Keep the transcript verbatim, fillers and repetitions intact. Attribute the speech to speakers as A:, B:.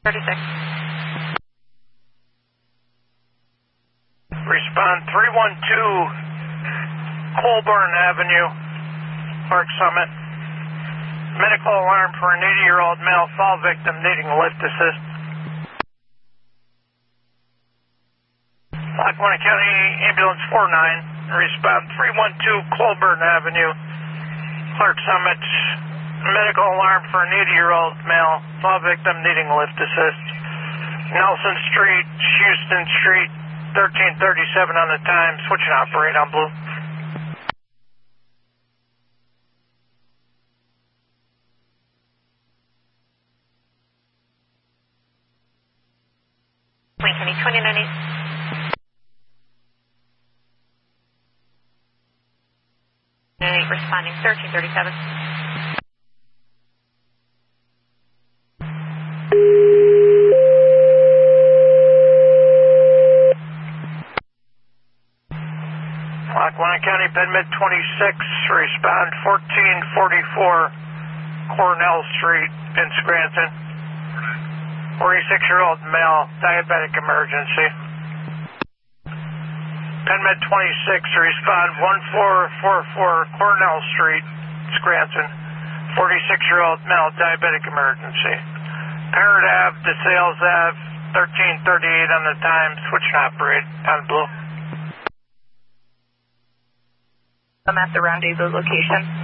A: thirty-six.
B: Respond three one two, Colburn Avenue, Park Summit. Medical alarm for an eighty-year-old male fall victim needing lift assist. Lackawanna County Ambulance four nine, respond three one two, Colburn Avenue, Clark Summit. Medical alarm for an eighty-year-old male fall victim needing lift assist. Nelson Street, Houston Street, thirteen thirty-seven on the time. Switch and operate on blue.
A: Wayne County twenty ninety. Responding thirteen thirty-seven.
B: Lackawanna County Penmid twenty-six, respond fourteen forty-four Cornell Street in Scranton. forty-six-year-old male, diabetic emergency. Penmid twenty-six, respond one four four four Cornell Street, Scranton. forty-six-year-old male, diabetic emergency. Parrot Ave, DeSales Ave, thirteen thirty-eight on the time. Switch and operate on blue.
A: I'm at the rendezvous location.